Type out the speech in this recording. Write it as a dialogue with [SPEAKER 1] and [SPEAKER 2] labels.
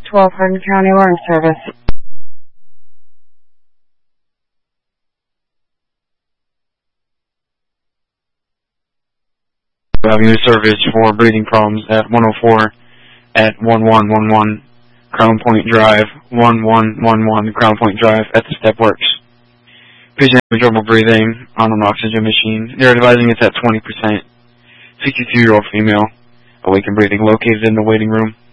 [SPEAKER 1] 12 Hardin County Alarm Service.
[SPEAKER 2] Having a service for breathing problems at 104 at 1111 Crown Point Drive, 1111 Crown Point Drive at the Stepworks. Patient having trouble breathing on an oxygen machine. They're advising it's at 20%. 62-year-old female, awake and breathing, located in the waiting room.